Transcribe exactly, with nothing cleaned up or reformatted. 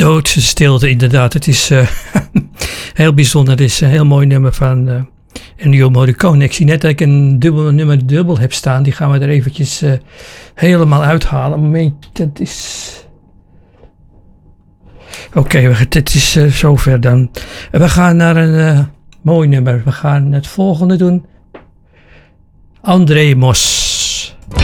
Doodse stilte, inderdaad. Het is uh, heel bijzonder. Het is een heel mooi nummer van uh, Ennio Morricone. Ik zie net dat ik een dubbel, nummer dubbel heb staan. Die gaan we er eventjes uh, helemaal uithalen. Moment, dat is... Oké, okay, het is uh, zover dan. We gaan naar een uh, mooi nummer. We gaan het volgende doen. André Mos.